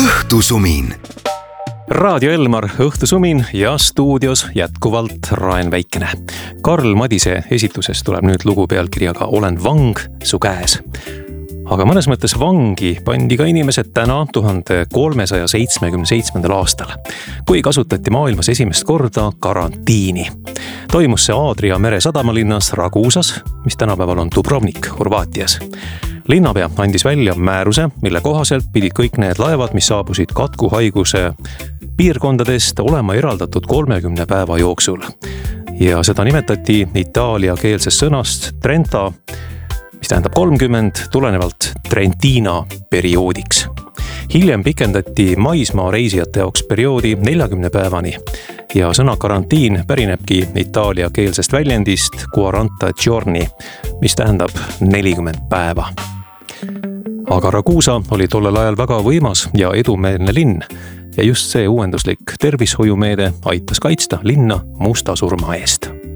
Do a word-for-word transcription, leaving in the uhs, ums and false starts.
õhtusumin. Raadio Elmar, õhtusumin ja stuudios jätkuvalt Raen Väikene. Karl Madise esitusest tuleb nüüd lugu pealkirjaga Olen vang su käes. Aga mõnes mõttes vangi pandi ka inimesed täna tuhande kolmesaja seitsmekümne seitsmendal aastal, kui kasutati maailmas esimest korda karantiini. Toimus see Aadria mere sadamalinnas Ragusas, mis tänapäeval on Dubrovnik, Horvaatias. Linnapea andis välja määruse, mille kohaselt pidid kõik need laevad, mis saabusid katkuhaiguse piirkondadest, olema eraldatud kolmekümne päeva jooksul. Ja seda nimetati itaalia keelsest sõnast Trenta, mis tähendab kolmkümmend, tulenevalt Trentina perioodiks. Hiljem pikendati maismaa reisijate jaoks perioodi neljakümne päevani ja sõna karantiin pärinebki itaalia keelsest väljendist quaranta giorni, mis tähendab nelikümmend päeva. Aga Ragusa oli tollel ajal väga võimas ja edumeelne linn ja just see uuenduslik tervishoiumeede aitas kaitsta linna musta surma eest.